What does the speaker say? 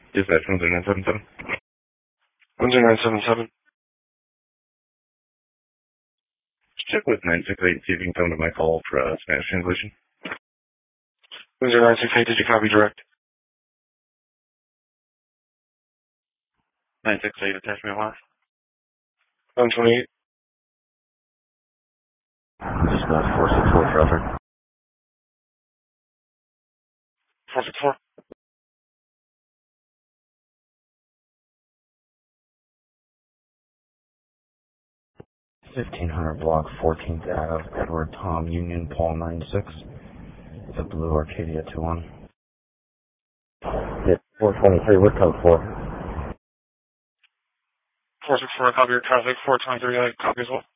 Dispatch 10977. 10977. Check with 968, see if you can come to my call for Spanish translation. 10968, did you copy direct? 968, attachment 128. Dispatch 464, traffic. 464. Block 14th Ave, Edward Tom Union Paul 96. The Blue Arcadia 21. Yeah, 423, what code 4? 464, copy your traffic. 423, I copy as well.